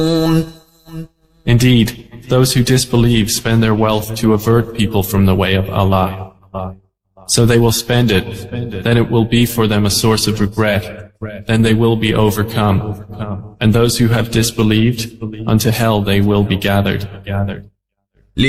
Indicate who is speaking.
Speaker 1: Indeed, those who disbelieve spend their wealth to avert people from the way of Allah. So they will spend it, then it will be for them a source of regret, then they will be overcome. And those who have disbelieved, unto hell they will be gathered.